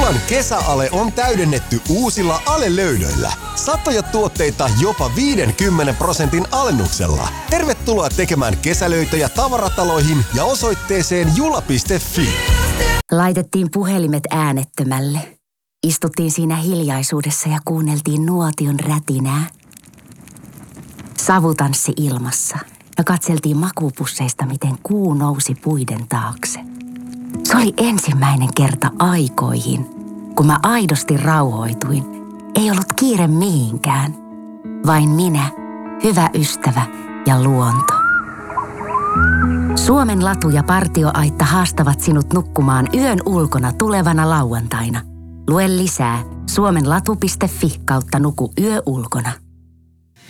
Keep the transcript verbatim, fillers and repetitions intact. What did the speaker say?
Pulan kesäale on täydennetty uusilla alelöydöillä. Satoja tuotteita jopa viidenkymmenen prosentin alennuksella. Tervetuloa tekemään kesälöitöjä tavarataloihin ja osoitteeseen jula piste fi. Laitettiin puhelimet äänettömälle. Istuttiin siinä hiljaisuudessa ja kuunneltiin nuotion rätinää. Savu tanssi ilmassa ja katseltiin makuupusseista, miten kuu nousi puiden taakse. Se oli ensimmäinen kerta aikoihin, kun mä aidosti rauhoituin. Ei ollut kiire mihinkään. Vain minä, hyvä ystävä ja luonto. Suomen latu ja partioaitta haastavat sinut nukkumaan yön ulkona tulevana lauantaina. Lue lisää suomenlatu piste fi kautta nuku yö ulkona.